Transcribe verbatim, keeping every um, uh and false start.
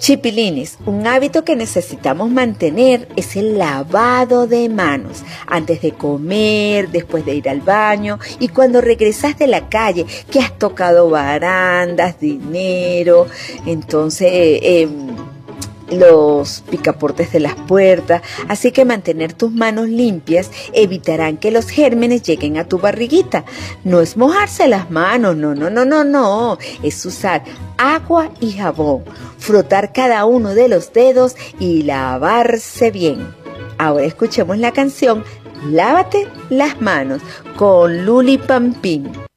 Chipilines, un hábito que necesitamos mantener es el lavado de manos, antes de comer, después de ir al baño y cuando regresas de la calle, que has tocado barandas, dinero, entonces eh, los picaportes de las puertas, así que mantener tus manos limpias evitarán que los gérmenes lleguen a tu barriguita. No es mojarse las manos, no, no, no, no, no, es usar agua y jabón, frotar cada uno de los dedos y lavarse bien. Ahora escuchemos la canción Lávate las manos con Luli Pampín.